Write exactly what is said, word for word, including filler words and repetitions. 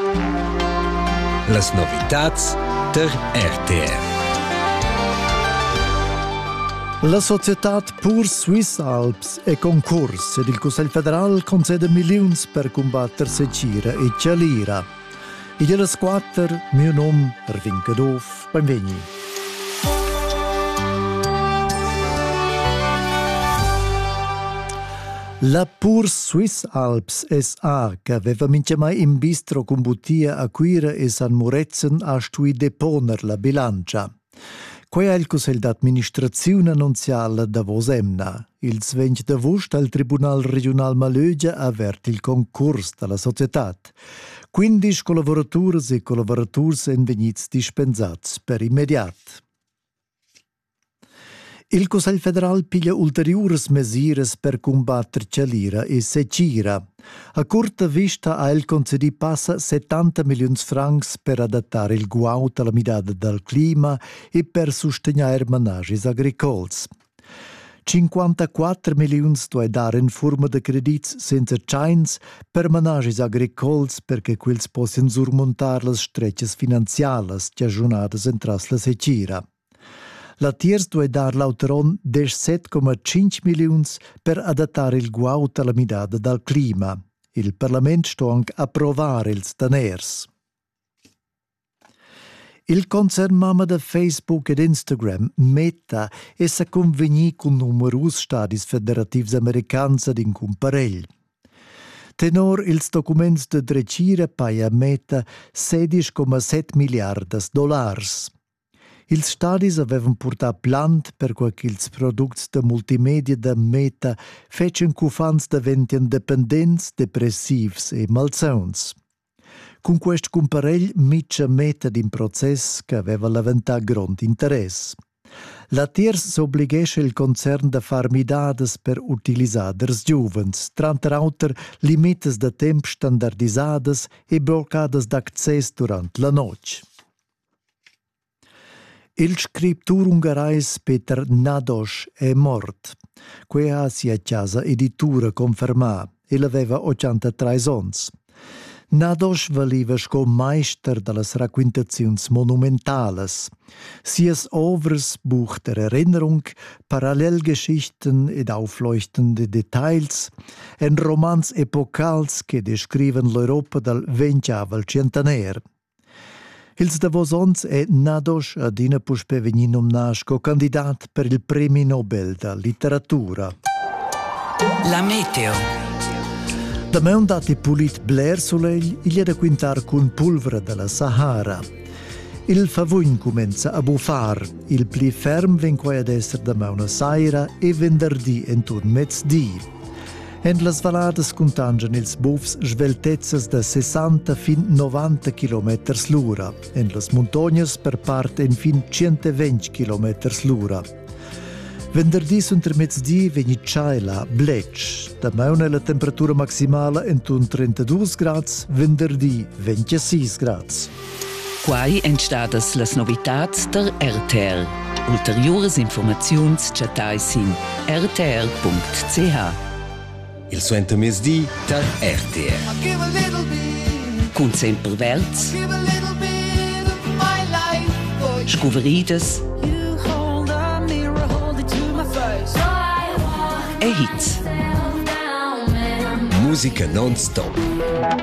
Las novitats der R T R. La societat Pur Swiss Alps è concurs ed il Consiglio federal concede milioni per combattere secira e cialira. E della squatter, mio nome, Erwin Cadov, benvegni. La Pur Swiss Alps S A, che aveva mince mai in bistro con Buttia a Quira e San Murezen, ha stui deponer la bilancia. Qua è il Consiglio d'amministrazione annunziale da Vosemna. Il venti d'agosto al Tribunal Regional Malögia ha aperto il concorso della società. quindici collaboratori e collaboratori sono venuti dispensati per immediato. Il Consiglio federal piglia ulteriori misure per combattere cialira e secira. A corta vista ha il concedi passa settanta milioni di francs per adattare il guaut alla midada del clima e per sostenere menaggi agricoli. cinquantaquattro milioni da dare in forma di crediti senza chains per menaggi agricoli perché quels possano surmontare le strecce finanziarie stagionate entro la secira. La Tiers deve dar l'autoron diciassette virgola cinque milioni per adattare il guaut alla midada del clima. Il Parlamento sta anche a approvare ils teners. Il concern mamma da Facebook ed Instagram, Meta, è sa convegni con numerosi stati federativi americani ad in comparell. Tenor ils documents de drecira paia Meta sedici virgola sette miliardi di dollari. Ils stadis avevano portato plant per quel che ils prodotti de multimedia da Meta fecen cufans diventano dependents, depressivs e malsons. Con questo comparell mitja Meta in processo che aveva levantato grande interesse. La Tiers s'obligesce il concern da far midades per utilizzare ders giuvens, tranter auter limites de tempo standardisades e bloccades d'access durante la noche. Il scriptur ungarais Peter Nados è morto. Quea si a casa editura confermà e aveva ottantatré anni. Nados valiva sco meister delle racquintazioni monumentales. Sies overs Buch der Erinnerung, Parallelgeschichten ed aufleuchtende Details, en romans epocals che descriven l'Europa del ventiavel centenaire. Ils davosons è Nados adina puspe vegni nomnasco candidat per il Premio Nobel da Literatura. La meteo. Da me un dati pulit Blair Soleil, il è da quintar con polvere della Sahara. Il favogn comincia a buffar, il pli ferm ven qua ad essere da me una saira e venerdì intorno mezz'dì. En las valadas contangian ils bufs sveltezzas da sessanta fin novanta chilometri l'ora, en las montognas per parte en fin centoventi chilometri l'ora. Venerdì sunter mezz'dì vegni ciaila, bletch, da meuna la temperatura maximale entun trentadue gradi, venerdì ventisei gradi. Quai entstadas las novitats der R T R. Ulteriores informaziuns chatais in r t r punct c h. Il suento mesdì der R T R. Cun sempre verts, scuverides e hits. Musica non stop.